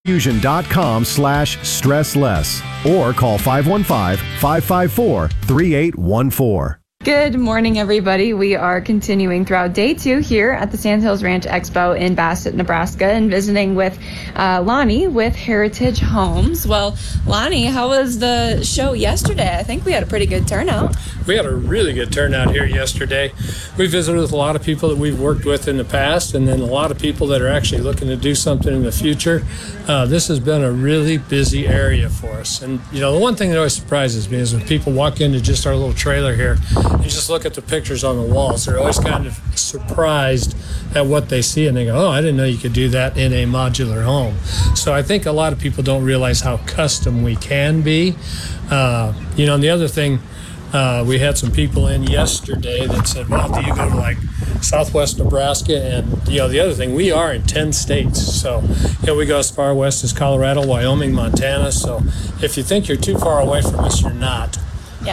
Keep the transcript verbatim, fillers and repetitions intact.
Fusion.com slash stress less or call five one five, five five four, three eight one four. Good morning, everybody. We are continuing throughout day two here at the Sandhills Ranch Expo in Bassett, Nebraska, and visiting with uh, Lonnie with Heritage Homes. Well, Lonnie, how was the show yesterday? I think we had a pretty good turnout. We had a really good turnout here yesterday. We visited with a lot of people that we've worked with in the past, and then a lot of people that are actually looking to do something in the future. Uh, this has been a really busy area for us. And, you know, the one thing that always surprises me is when people walk into just our little trailer here, you just look at the pictures on the walls. They're always kind of surprised at what they see, and they go, oh, I didn't know you could do that in a modular home. So I think a lot of people don't realize how custom we can be. Uh, you know, and the other thing, uh, we had some people in yesterday that said, well, do you go to like Southwest Nebraska? And, you know, the other thing, we are in ten states. So, you know, we go as far west as Colorado, Wyoming, Montana. So if you think you're too far away from us, you're not.